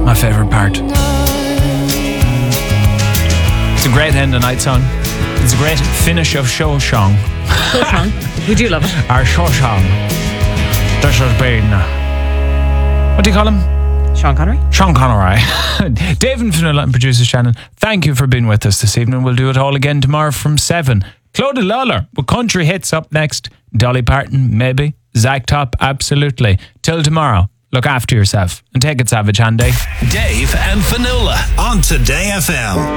My favourite part. It's a great end of night song. It's a great finish of show song. Show song. We do love it. Our show song. This has been... what do you call him? Sean Connery. Sean Connery. Dave and Fionnuala and producer Shannon, thank you for being with us this evening. We'll do it all again tomorrow from 7. Clodagh Lawler with country hits up next. Dolly Parton, maybe. Zach Top, absolutely. Till tomorrow, look after yourself and take it savage, Handy. Dave and Fionnuala on Today FM.